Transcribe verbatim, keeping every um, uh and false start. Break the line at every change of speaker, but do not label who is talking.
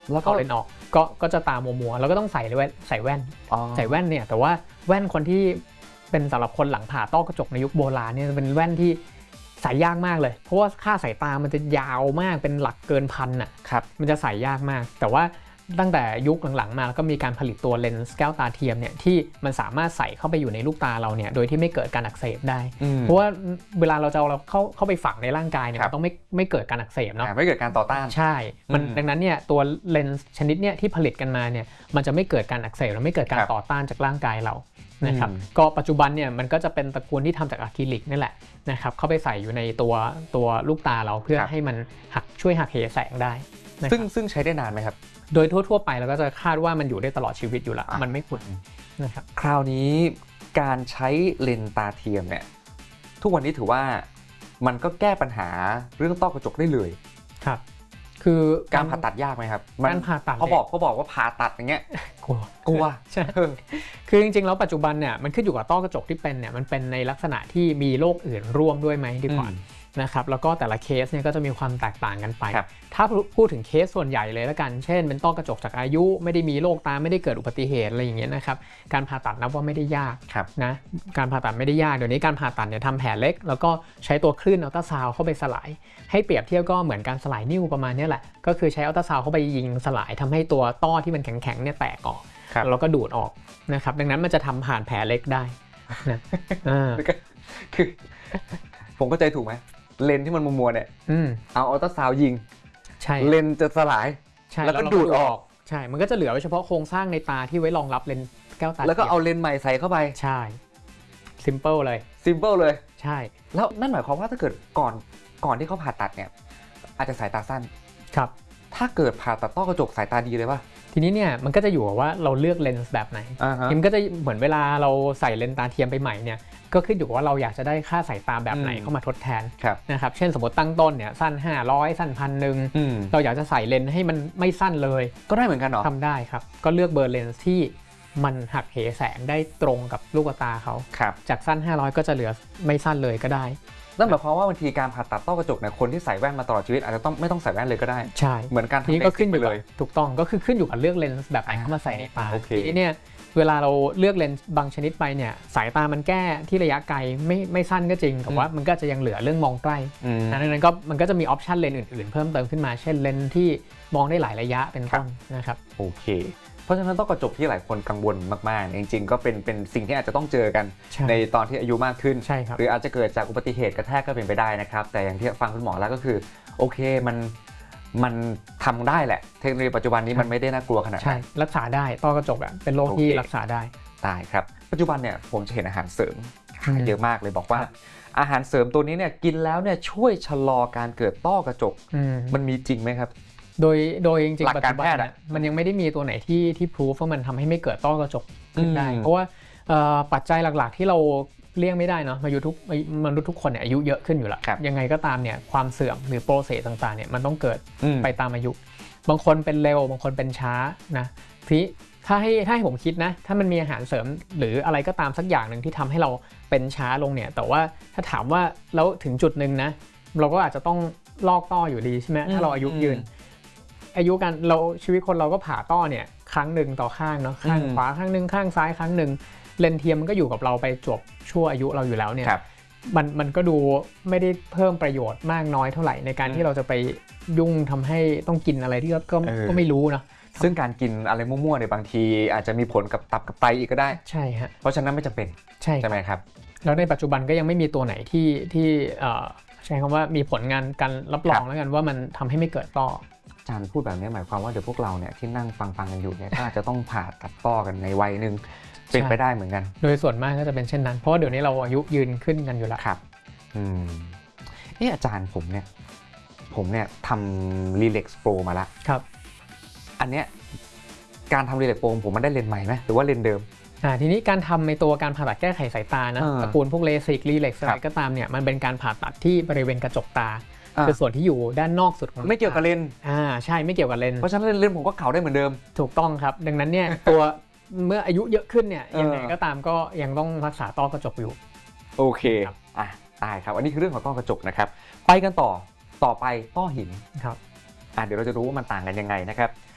แล้วก็เลนออกก็ก็จะตามัวๆแล้วก็ต้องใส่แว่นใส่แว่นใส่แว่นเนี่ยแต่ว่าแว่นคนที่เป็นสำหรับคนหลังผ่าต้อกระจกในยุคโบราณเนี่ยเป็นแว่นที่ใส่ยากมากเลยเพราะว่าค่าสายตามันจะยาวมากเป็นหลักเกินพันอ่ะครับมันจะใส่ยากมากแต่ว่าตั้งแต่ยุคหลังๆมาแล้วก็มีการผลิตตัวเลนส์แก้วตาเทียมเนี่ยที่มันสามารถใส่เข้าไปอยู่ในลูกตาเราเนี่ยโดยที่ไม่เกิดการอักเสบได้เพราะว่าเวลาเราจะเอาเราเข้าเข้าไปฝังในร่างกายเนี่ยมันต้องไม่ไม่เกิดการอักเสบเนาะ
ไม่เกิดการต่อต้าน
ใช่มันดังนั้นเนี่ยตัวเลนส์ชนิดเนี่ยที่ผลิตกันมาเนี่ยมันจะไม่เกิดการอักเสบและไม่เกิดการต่อต้านจากร่างกายเรานะครับก็ปัจจุบันเนี่ยมันก็จะเป็นตระกูลที่ทำจากอะคริลิกนี่แหละนะครับเข้าไปใส่อยู่ในตัวตัวลูกตาเราเพื่อให้มันหักช่วยหักเหแสงได้
ซึ่งซึ่งใช้ได้นานไหมครับ
โดยทั่วๆไปเราก็จะคาดว่ามันอยู่ได้ตลอดชีวิตอยู่แล้วมันไม่ขุ่นนะครับ
คราวนี้การใช้เลนส์ตาเทียมเนี่ยทุกวันนี้ถือว่ามันก็แก้ปัญหาเรื่องต้อกระจกได้เลย
ครับคือ
การผ่าตัดยากไหมครับ
การผ่าตัด
เขาบอกเขาบอกว่าผ่าตัดอย่างเงี้ย
กลัว
กลัว
ใช่คือจริงๆแล้วปัจจุบันเนี่ยมันขึ้นอยู่กับต้อกระจกที่เป็นเนี่ยมันเป็นในลักษณะที่มีโรคอื่นร่วมด้วยไหมดีกว่านะครับแล้วก็แต่ละเคสเนี่ยก็จะมีความแตกต่างกันไปถ้าพูดถึงเคสส่วนใหญ่เลยแล้วกันเช่นเป็นต้อกระจกจากอายุไม่ได้มีโรคตาไม่ได้เกิดอุบัติเหตุอะไรอย่างเงี้ยนะครับการผ่าตัดนับว่าไม่ได้ยากนะการผ่าตัดไม่ได้ยากเดี๋ยวนี้การผ่าตัดเนี่ยทำแผลเล็กแล้วก็ใช้ตัวคลื่นอัลตราซาวด์เข้าไปสลายให้เปรียบเทียบก็เหมือนการสลายนิ้วประมาณนี้แหละก็คือใช้อัลตราซาวด์เข้าไปยิงสลายทำให้ตัวต้อที่มันแข็งๆเนี่ยแตกออกแล้วก็ดูดออกนะครับดังนั้นมันจะทำผ่านแผลเล็กได้นะ
คือผมเข้าใจถูกไหมเลนที่มันมัวๆเนี่ยเอาอัลตราซาวด์ยิง
ใช่
เลนจะสลายแล้วก็ดูดออก
ใช่มันก็จะเหลือไว้เฉพาะโครงสร้างในตาที่ไว้รองรับเลนแก้วตา
แล้วก็เอาเลนใหม่ใส่เข้าไป
ใช่ซิมเปิลเลย
ซิมเปิลเลย
ใช่
แล้วนั่นหมายความว่าถ้าเกิดก่อนก่อนที่เขาผ่าตัดเนี่ยอาจจะสายตาสั้น
ครับ
ถ้าเกิดผ่าตัดต้อกระจกสายตาดีเลยป่ะ
ทีนี้เนี่ยมันก็จะอยู่กับว่าเราเลือกเลนส์แบบไหนมันก็จะเหมือนเวลาเราใส่เลนส์ตาเทียมไปใหม่เนี่ยก็ขึ้นอยู่กับว่าเราอยากจะได้ค่าสายตาแบบไหนเข้ามาทดแทนนะครับเช่นสมมติตั้งต้นเนี่ยสั้นห้าร้อยสั้นพันหนึ่งเราอยากจะใส่เลนส์ให้มันไม่สั้นเลย
ก็ได้เหมือนกันเหรอ
ทำได้ครับก็เลือกเบอร์เลนส์ที่มันหักเหแสงได้ตรงกับลูกตาเขาจากสั้นห้าร้อยก็จะเหลือไม่สั้นเลยก็ได้
นั่นหมายความว่าบางทีการผ่าตัดต้อกระจกเนี่ยคนที่ใส่แว่นมาตลอดชีวิตอาจจะต้องไม่ต้องใส่แว่นเลยก็ได้
ใช่
เหมือนกัน
นี้ก็ขึ้นอยู่เลยถูกต้องก็คือขึ้นอยู่กับเลือกเลนส์แบบไหนเข้ามาใส่ในตาทีนี้เนี่ยเวลาเราเลือกเลนส์บางชนิดไปเนี่ยสายตามันแก้ที่ระยะไกลไม่ไม่สั้นก็จริงแต่ว่ามันก็จะยังเหลือเรื่องมองใกล้ดังนั้นก็มันก็จะมีออปชันเลนส์อื่นๆเพิ่มเติมขึ้นมาเช่นเลนส์ที่มองได้หลายระยะเป็นต้นนะครับ
โอเคเพราะฉะนั้นต้อกระจกที่หลายคนกังวลมากๆจริงๆก็เป็นเป็นสิ่งที่อาจจะต้องเจอกันในตอนที่อายุมากขึ้นหรืออาจจะเกิดจากอุบัติเหตุกระแทกก็เป็นไปได้นะครับแต่อย่างที่ฟังคุณหมอแล้วก็คือโอเคมันมันทำได้แหละเทคโนโลยีปัจจุบันนี้มันไม่ได้น่ากลัวขนาดนั้น
รักษาได้ต้อกระจกเป็นโรคที่รักษาได้
ได้ครับปัจจุบันเนี่ยผมจะเห็นอาหารเสริมขายเยอะมากเลยบอกว่าอาหารเสริมตัวนี้เนี่ยกินแล้วเนี่ยช่วยชะลอการเกิดต้อกระจกมันมีจริงไหมครับ
โดยโดยจริงๆปัจจุบันมันยังไม่ได้มีตัวไหนที่ที่พิสูจว่ามันทำให้ไม่เกิดต้อกระจกขึ้นได้เพราะว่าปัจจัยหลักๆที่เราเลี่ยงไม่ได้เนาะมนุษย์ทุกมนุษย์ทุกคนเนี่ยอายุเยอะขึ้นอยู่แล้วยังไงก็ตามเนี่ยความเสื่อมหรือโปรเซสต่างๆเนี่ยมันต้องเกิดไปตามอายุบางคนเป็นเร็วบางคนเป็นช้านะทีถ้าให้ถ้าให้ผมคิดนะถ้ามันมีอาหารเสริมหรืออะไรก็ตามสักอย่างหนึ่งที่ทำให้เราเป็นช้าลงเนี่ยแต่ว่าถ้าถามว่าแล้วถึงจุดหนึ่งนะเราก็อาจจะต้องลอกต้ออยู่ดีใช่ไหมถ้าเราอายุยืนอายุการเราชีวิตคนเราก็ผ่าต้อเนี่ยครั้งหนึ่งต่อข้างเนาะข้างขวาข้างหนึ่งข้างซ้ายครั้งหนึ่งเลนเทียมมันก็อยู่กับเราไปจบชั่วอายุเราอยู่แล้วเนี่ยมันมันก็ดูไม่ได้เพิ่มประโยชน์มากน้อยเท่าไหร่ในการที่เราจะไปยุ่งทำให้ต้องกินอะไรที่ก็ก็ไม่รู้นะ
ซึ่งการกินอะไรมั่วๆในบางทีอาจจะมีผลกับตับกับไตอีกก็ได้
ใช่ฮะ
เพราะฉะนั้นไม่จำเป็น
ใช่
ใช่ไหมครับ
แล้วในปัจจุบันก็ยังไม่มีตัวไหนที่ที่ใช้คำว่ามีผลงานการรับรองแล้วกันว่ามันทำให้ไม่เกิดต้อ
อาจารย์พูดแบบนี้หมายความว่าเดี๋ยวพวกเราเนี่ยที่นั่งฟังฟังกันอยู่เนี่ยก็อาจจะต้องผ่าตัดต้อกันในวัยหนึ่งเป็นไปได้เหมือนกัน
โดยส่วนมากก็จะเป็นเช่นนั้นเพราะว่าเดี๋ยวนี้เราอายุยืนขึ้นกันอยู่แล้ว
ครับอืมเอออาจารย์ผมเนี่ยผมเนี่ยทำ Relax Pro มาแล้ว
ครับ
อันเนี้ยการทำ Relax Pro ผมมันได้เลนส์ใหม่ไหมหรือว่าเลนส์เดิม
อ่าทีนี้การทำในตัวการผ่าตัดแก้ไขสายตานะตระกูลพวกเลสิกรีเล็กซ์อะไรก็ตามเนี่ยมันเป็นการผ่าตัดที่บริเวณกระจกตาคือส่วนที่อยู่ด้านนอกสุดของ
ไม่เกี่ยวกับเลนส์
อ่าใช่ไม่เกี่ยวกับเลนส์
เพราะฉะนั้นเลนส์ผมก็เก่าได้เหมือนเดิม
ถูกต้องครับดังนั้นเนี่ยตัวเมื่ออายุเยอะขึ้นเนี่ยยังไงก็ตามก็ยังต้องรักษาต้อกระจกอยู่
โอเคอ่ะได้ครับอันนี้คือเรื่องของต้อกระจกนะครับไปกันต่อต่อไปต้อหิน
ครับ
อ่ะเดี๋ยวเราจะรู้ว่ามันต่างกันยังไงนะครับ